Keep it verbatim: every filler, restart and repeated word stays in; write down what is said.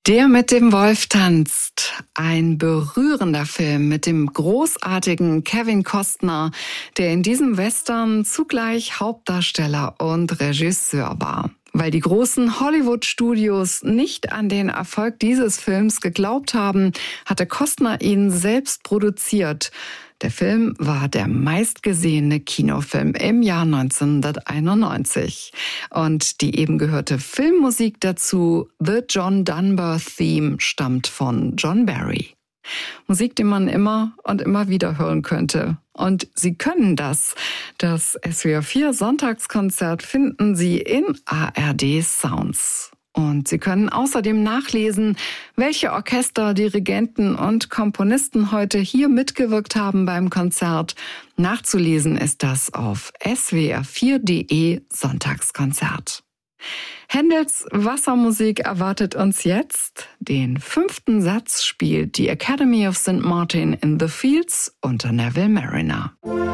Der mit dem Wolf tanzt. Ein berührender Film mit dem großartigen Kevin Costner, der in diesem Western zugleich Hauptdarsteller und Regisseur war. Weil die großen Hollywood-Studios nicht an den Erfolg dieses Films geglaubt haben, hatte Costner ihn selbst produziert. Der Film war der meistgesehene Kinofilm im Jahr neunzehnhunderteinundneunzig. Und die eben gehörte Filmmusik dazu, The John Dunbar Theme, stammt von John Barry. Musik, die man immer und immer wieder hören könnte. Und Sie können das. Das S W R vier Sonntagskonzert finden Sie in A R D Sounds. Und Sie können außerdem nachlesen, welche Orchester, Dirigenten und Komponisten heute hier mitgewirkt haben beim Konzert. Nachzulesen ist das auf S W R vier Punkt de Sonntagskonzert. Händels Wassermusik erwartet uns jetzt. Den fünften Satz spielt die Academy of Saint Martin in the Fields unter Neville Marriner.